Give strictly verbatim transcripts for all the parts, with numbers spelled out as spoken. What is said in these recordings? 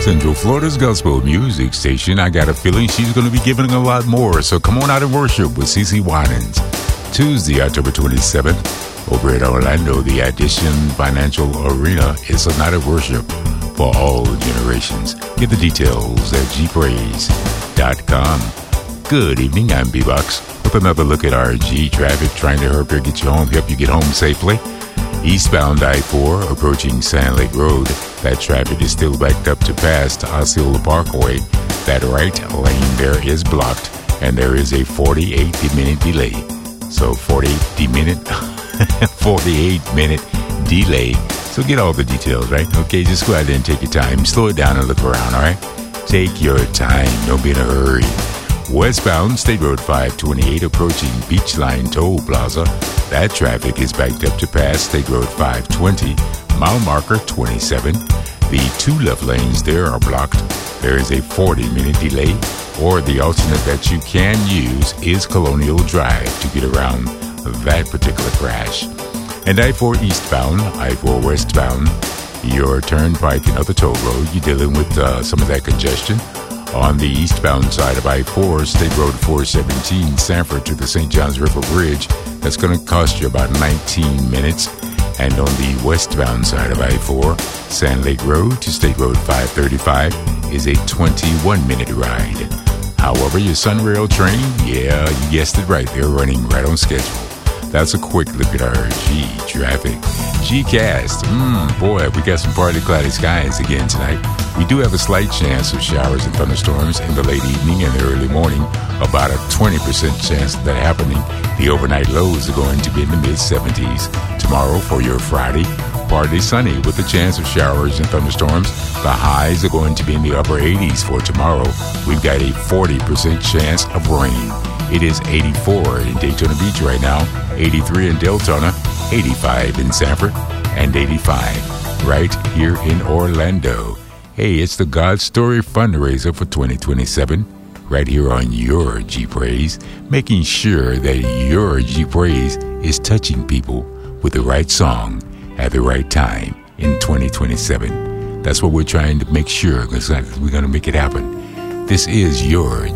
Central Florida's gospel music station. I got a feeling she's going to be giving a lot more. So come on out and worship with CeCe Winans. Tuesday, October twenty-seventh, over at Orlando, the Addition Financial Arena. It's a night of worship for all generations. Get the details at g praise dot com. Good evening, I'm B-Box with another look at R G traffic, trying to help you get you home, help you get home safely. Eastbound I four approaching Sand Lake Road. That traffic is still backed up to past Osceola Parkway. That right lane there is blocked, and there is a forty-eight minute delay. So forty-eight minute, forty-eight minute delay. So get all the details, right? Okay, just go ahead and take your time. Slow it down and look around, all right? Take your time. Don't be in a hurry. Westbound State Road five twenty-eight approaching Beachline Toll Plaza. That traffic is backed up to past State Road five twenty, mile marker twenty-seven. The two left lanes there are blocked. There is a forty minute delay, or the alternate that you can use is Colonial Drive to get around that particular crash. And I four eastbound, I four westbound, your turnpike and other toll road, you're dealing with uh, some of that congestion. On the eastbound side of I four, State Road four seventeen, Sanford to the Saint Johns River Bridge, that's going to cost you about nineteen minutes. And on the westbound side of I four, Sand Lake Road to State Road five thirty-five is a twenty-one minute ride. However, your Sunrail train, yeah, you guessed it right, they're running right on schedule. That's a quick look at our G traffic. G-Cast, mmm, boy, we got some partly cloudy skies again tonight. We do have a slight chance of showers and thunderstorms in the late evening and the early morning. About a twenty percent chance of that happening. The overnight lows are going to be in the mid seventies. Tomorrow for your Friday, partly sunny with a chance of showers and thunderstorms. The highs are going to be in the upper eighties for tomorrow. We've got a forty percent chance of rain. It is eighty-four in Daytona Beach right now, eighty-three in Deltona, eighty-five in Sanford, and eighty-five right here in Orlando. Hey, it's the God Story fundraiser for twenty twenty-seven, right here on your G-Praise, making sure that your G-Praise is touching people with the right song at the right time in twenty twenty-seven. That's what we're trying to make sure, because we're going to make it happen. This is your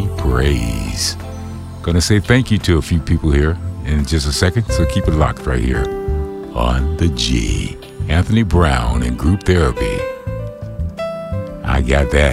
G-Praise. Going to say thank you to a few people here in just a second, so keep it locked right here on the G. Anthony Brown and Group Therapy. I got that.